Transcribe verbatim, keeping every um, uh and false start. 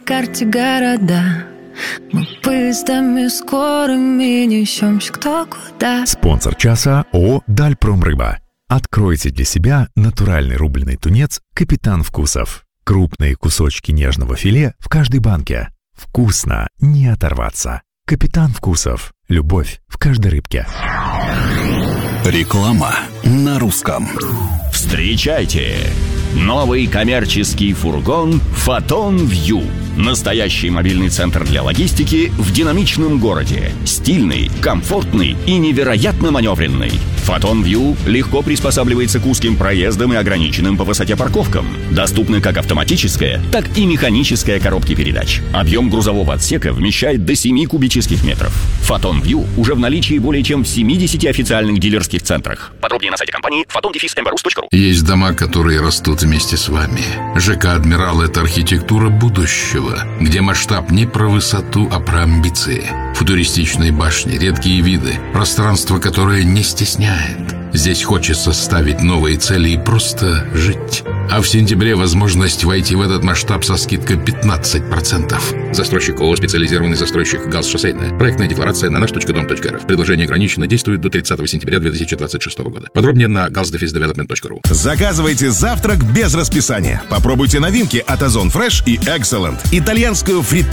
карте города. Мы поездами скорыми несемся кто куда. Спонсор часа ООО «Дальпромрыба». Откройте для себя натуральный рубленый тунец «Капитан Вкусов». Крупные кусочки нежного филе в каждой банке. Вкусно, не оторваться. «Капитан Вкусов». Любовь в каждой рыбке. Реклама на русском. Встречайте! Новый коммерческий фургон «Фотон Вью». Настоящий мобильный центр для логистики в динамичном городе. Стильный, комфортный и невероятно маневренный. «Фотон Вью» легко приспосабливается к узким проездам и ограниченным по высоте парковкам. Доступны как автоматическая, так и механическая коробки передач. Объем грузового отсека вмещает до семи кубических метров. «Фотон Вью» уже в наличии более чем в семидесяти официальных дилерских центрах. Подробнее на сайте компании фотон эм бэ рус точка ру. Есть дома, которые растут вместе с вами. ЖК «Адмирал» — это архитектура будущего, где масштаб не про высоту, а про амбиции. Футуристичные башни, редкие виды, пространство, которое не стесняет. Здесь хочется ставить новые цели и просто жить. А в сентябре возможность войти в этот масштаб со скидкой пятнадцать процентов. Застройщик ООО «Специализированный застройщик ГАЗ Шоссейная». Проектная декларация на наш точка дом точка эр эф. Предложение ограничено, действует до тридцатого сентября две тысячи двадцать шестого года. Подробнее на газдефисдевелопмент точка ру. Заказывайте завтрак без расписания. Попробуйте новинки от Озон Фреш и Excellent. Итальянскую фритюрную